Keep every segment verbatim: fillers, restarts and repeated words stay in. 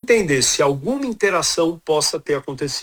entender se alguma interação possa ter acontecido.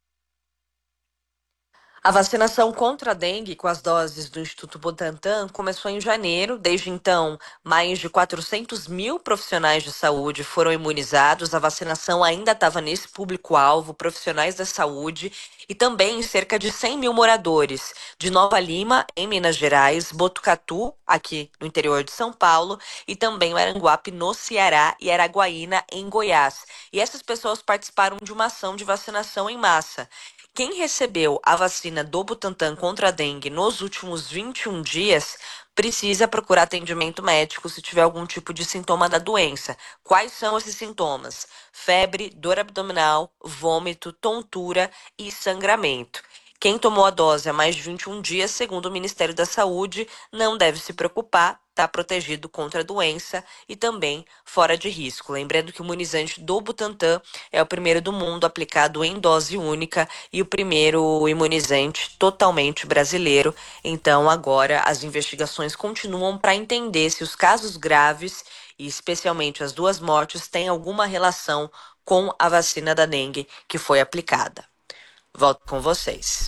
A vacinação contra a dengue com as doses do Instituto Butantan começou em janeiro. Desde então, mais de quatrocentos mil profissionais de saúde foram imunizados. A vacinação ainda estava nesse público-alvo, profissionais da saúde, e também cerca de cem mil moradores de Nova Lima, em Minas Gerais, Botucatu, aqui no interior de São Paulo, e também Maranguape, no Ceará, e Araguaína, em Goiás. E essas pessoas participaram de uma ação de vacinação em massa. Quem recebeu a vacina do Butantan contra a dengue nos últimos vinte e um dias precisa procurar atendimento médico se tiver algum tipo de sintoma da doença. Quais são esses sintomas? Febre, dor abdominal, vômito, tontura e sangramento. Quem tomou a dose há mais de vinte e um dias, segundo o Ministério da Saúde, não deve se preocupar, está protegido contra a doença e também fora de risco. Lembrando que o imunizante do Butantan é o primeiro do mundo aplicado em dose única e o primeiro imunizante totalmente brasileiro. Então, agora as investigações continuam para entender se os casos graves e especialmente as duas mortes têm alguma relação com a vacina da dengue que foi aplicada. Volto com vocês.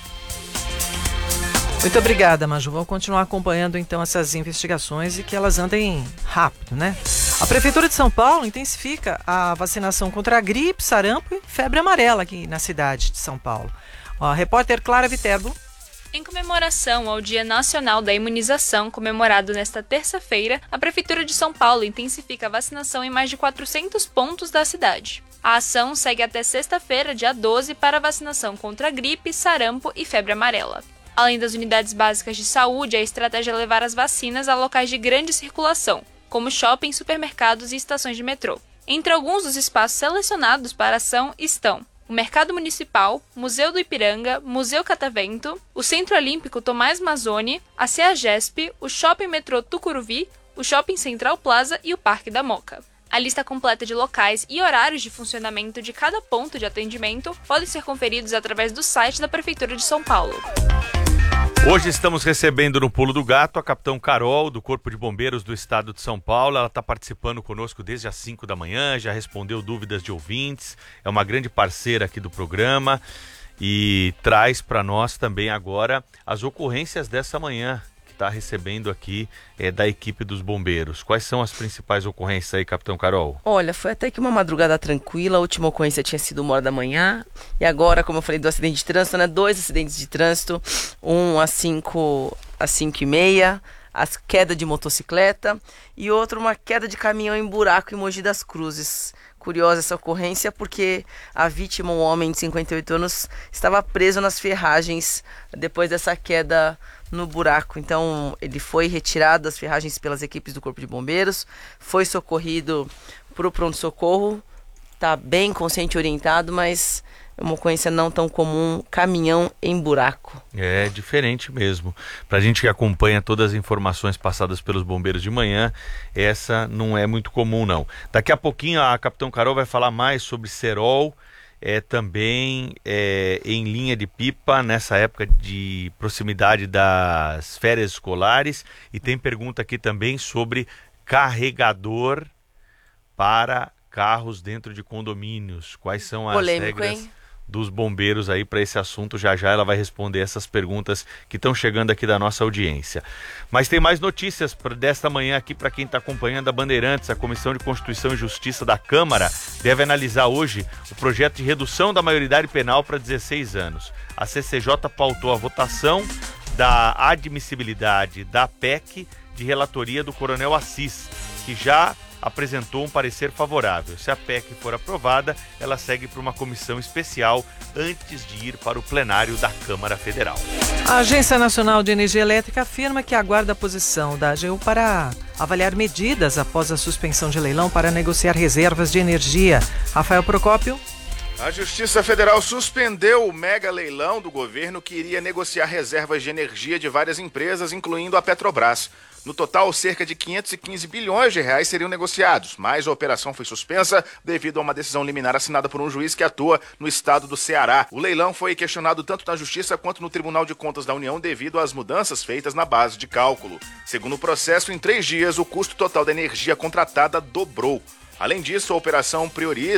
Muito obrigada, Maju. Vamos continuar acompanhando então essas investigações e que elas andem rápido, né? A Prefeitura de São Paulo intensifica a vacinação contra a gripe, sarampo e febre amarela aqui na cidade de São Paulo. A repórter Clara Viterbo. Em comemoração ao Dia Nacional da Imunização, comemorado nesta terça-feira, a Prefeitura de São Paulo intensifica a vacinação em mais de quatrocentos pontos da cidade. A ação segue até sexta-feira, dia doze, para a vacinação contra gripe, sarampo e febre amarela. Além das unidades básicas de saúde, a estratégia é levar as vacinas a locais de grande circulação, como shoppings, supermercados e estações de metrô. Entre alguns dos espaços selecionados para a ação estão o Mercado Municipal, Museu do Ipiranga, Museu Catavento, o Centro Olímpico Tomás Mazzoni, a CEAGESP, o Shopping Metrô Tucuruvi, o Shopping Central Plaza e o Parque da Moca. A lista completa de locais e horários de funcionamento de cada ponto de atendimento podem ser conferidos através do site da Prefeitura de São Paulo. Hoje estamos recebendo no Pulo do Gato a Capitão Carol, do Corpo de Bombeiros do Estado de São Paulo. Ela está participando conosco desde as cinco da manhã, já respondeu dúvidas de ouvintes, é uma grande parceira aqui do programa e traz para nós também agora as ocorrências dessa manhã, está recebendo aqui é, da equipe dos bombeiros. Quais são as principais ocorrências aí, Capitão Carol? Olha, foi até que uma madrugada tranquila, a última ocorrência tinha sido uma hora da manhã, e agora, como eu falei do acidente de trânsito, né, dois acidentes de trânsito, um às cinco, às cinco e meia, as queda de motocicleta, e outro uma queda de caminhão em buraco em Mogi das Cruzes. Curiosa essa ocorrência porque a vítima, um homem de cinquenta e oito anos, estava preso nas ferragens depois dessa queda no buraco. Então ele foi retirado das ferragens pelas equipes do Corpo de Bombeiros, foi socorrido para o pronto-socorro, está bem consciente e orientado, mas é uma ocorrência não tão comum, caminhão em buraco. É diferente mesmo. Para a gente que acompanha todas as informações passadas pelos bombeiros de manhã, essa não é muito comum não. Daqui a pouquinho a Capitão Carol vai falar mais sobre cerol, é, também é, em linha de pipa, nessa época de proximidade das férias escolares, e tem pergunta aqui também sobre carregador para carros dentro de condomínios. Quais são as Polêmico, regras hein? dos bombeiros aí para esse assunto? Já já ela vai responder essas perguntas que estão chegando aqui da nossa audiência. Mas tem mais notícias pra, desta manhã aqui para quem está acompanhando a Bandeirantes. A Comissão de Constituição e Justiça da Câmara deve analisar hoje o projeto de redução da maioridade penal para dezesseis anos. A C C J pautou a votação da admissibilidade da P E C de relatoria do Coronel Assis, que já apresentou um parecer favorável. Se a P E C for aprovada, ela segue para uma comissão especial antes de ir para o plenário da Câmara Federal. A Agência Nacional de Energia Elétrica afirma que aguarda a posição da A G U para avaliar medidas após a suspensão de leilão para negociar reservas de energia. Rafael Procópio. A Justiça Federal suspendeu o mega leilão do governo que iria negociar reservas de energia de várias empresas, incluindo a Petrobras. No total, cerca de quinhentos e quinze bilhões de reais seriam negociados, mas a operação foi suspensa devido a uma decisão liminar assinada por um juiz que atua no estado do Ceará. O leilão foi questionado tanto na Justiça quanto no Tribunal de Contas da União devido às mudanças feitas na base de cálculo. Segundo o processo, em três dias, o custo total da energia contratada dobrou. Além disso, a operação prioriza